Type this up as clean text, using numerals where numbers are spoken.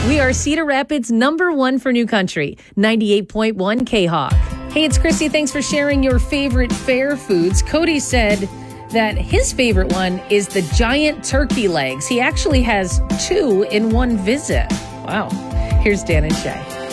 We are Cedar Rapids #1 for New Country, 98.1 K-Hawk. Hey, it's Christy. Thanks for sharing your favorite fair foods. Cody said that his favorite one is the giant turkey legs. He actually has 2 in one visit. Wow. Here's Dan and Shay.